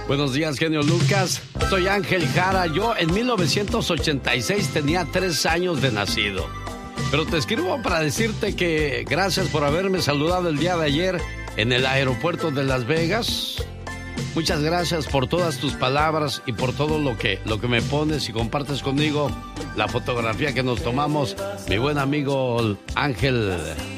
Buenos días, genio Lucas. Soy Ángel Jara. Yo en 1986 tenía 3 años de nacido. Pero te escribo para decirte que gracias por haberme saludado el día de ayer en el aeropuerto de Las Vegas. Muchas gracias por todas tus palabras y por todo lo que me pones y compartes conmigo la fotografía que nos tomamos. Mi buen amigo Ángel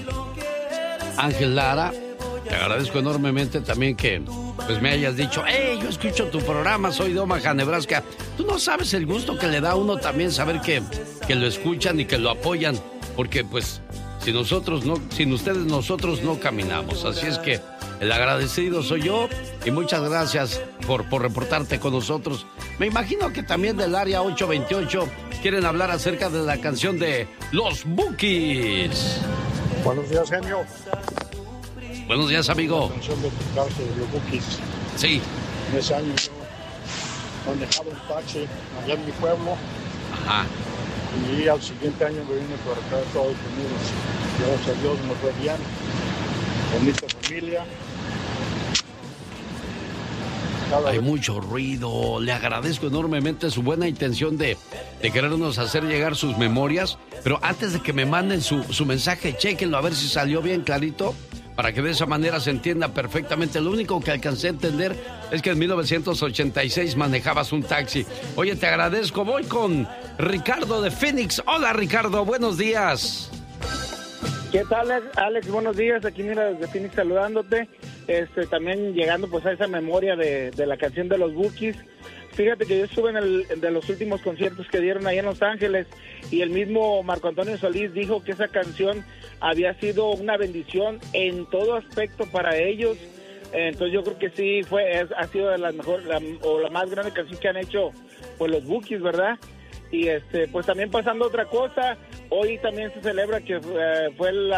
Lara, te agradezco enormemente también que pues me hayas dicho, hey, yo escucho tu programa, soy de Omaha, Nebraska. Tú no sabes el gusto que le da a uno también saber que lo escuchan y que lo apoyan, porque pues sin ustedes nosotros no caminamos. Así es que el agradecido soy yo y muchas gracias por reportarte con nosotros. Me imagino que también del área 828 quieren hablar acerca de la canción de Los Bukis. Buenos días, genio. Buenos días, amigo. La canción de tu caso de Los Bukis. Sí. En ese año yo manejaba un taxi allá en mi pueblo. Ajá. Y al siguiente año me vine por acá a Estados Unidos. Gracias a Dios me fue bien. Bonita familia. Hay mucho ruido. Le agradezco enormemente su buena intención de querernos hacer llegar sus memorias. Pero antes de que me manden su mensaje, chéquenlo a ver si salió bien clarito, para que de esa manera se entienda perfectamente. Lo único que alcancé a entender es que en 1986 manejabas un taxi. Oye, te agradezco. Voy con Ricardo de Phoenix. Hola, Ricardo, buenos días. ¿Qué tal, Alex? Buenos días. Aquí mira desde Phoenix saludándote. También llegando pues a esa memoria de la canción de Los Bukis. Fíjate que yo estuve en de los últimos conciertos que dieron ahí en Los Ángeles y el mismo Marco Antonio Solís dijo que esa canción había sido una bendición en todo aspecto para ellos. Entonces yo creo que sí ha sido de las mejores o la más grande canción que han hecho pues Los Bukis, ¿verdad? Y pues también pasando otra cosa, hoy también se celebra que fue el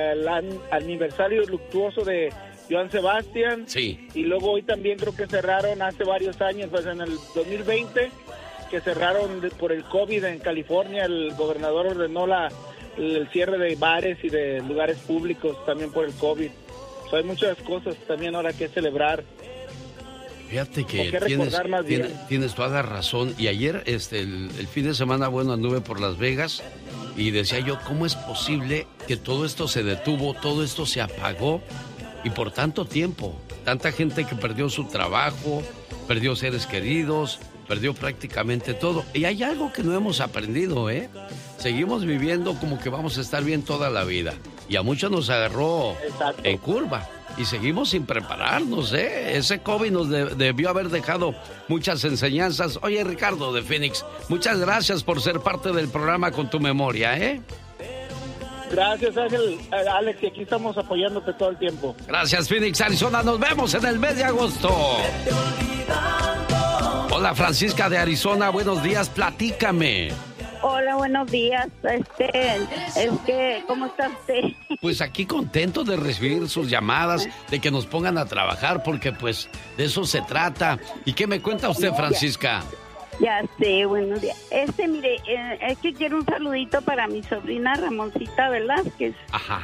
aniversario luctuoso de Joan Sebastián. Sí. Y luego hoy también creo que cerraron hace varios años, pues en el 2020, que cerraron por el COVID en California. El gobernador ordenó el cierre de bares y de lugares públicos también por el COVID. Hay muchas cosas también ahora que celebrar. Fíjate que tienes toda la razón. Y ayer, el fin de semana, anduve por Las Vegas y decía yo, ¿cómo es posible que todo esto se detuvo, todo esto se apagó y por tanto tiempo? Tanta gente que perdió su trabajo, perdió seres queridos, perdió prácticamente todo. Y hay algo que no hemos aprendido, ¿eh? Seguimos viviendo como que vamos a estar bien toda la vida. Y a muchos nos agarró en curva. Y seguimos sin prepararnos, ¿eh? Ese COVID nos debió haber dejado muchas enseñanzas. Oye, Ricardo de Phoenix, muchas gracias por ser parte del programa con tu memoria, ¿eh? Gracias, Ángel, Alex, y aquí estamos apoyándote todo el tiempo. Gracias, Phoenix, Arizona. Nos vemos en el mes de agosto. Hola, Francisca de Arizona. Buenos días, platícame. Hola, buenos días. ¿Cómo está usted? Pues aquí contento de recibir sus llamadas, de que nos pongan a trabajar, porque pues de eso se trata. ¿Y qué me cuenta usted, Francisca? Ya sé, buenos días. Mire, es que quiero un saludito para mi sobrina Ramoncita Velázquez. Ajá.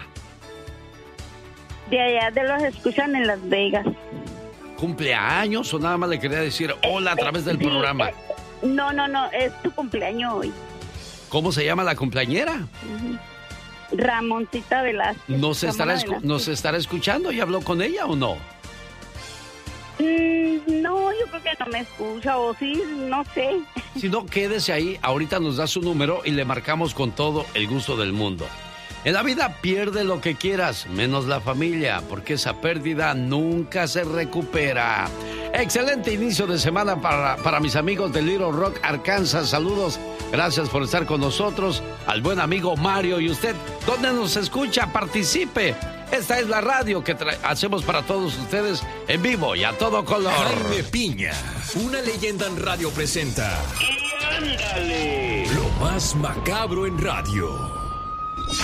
De allá de los escuchan en Las Vegas. ¿Cumpleaños o nada más le quería decir hola a través del programa? No, es tu cumpleaños hoy. ¿Cómo se llama la cumpleañera? Ramoncita Velázquez. ¿Nos estará escuchando y habló con ella o no? No, yo creo que no me escucha, o sí, no sé. Si no, quédese ahí, ahorita nos da su número y le marcamos con todo el gusto del mundo. En la vida pierde lo que quieras, menos la familia, porque esa pérdida nunca se recupera. Excelente inicio de semana para mis amigos de Little Rock, Arkansas. Saludos, gracias por estar con nosotros. Al buen amigo Mario y usted, ¿dónde nos escucha? Participe. Esta es la radio que hacemos para todos ustedes en vivo y a todo color. Jaime Piña, una leyenda en radio presenta. ¡Y ándale! Lo más macabro en radio.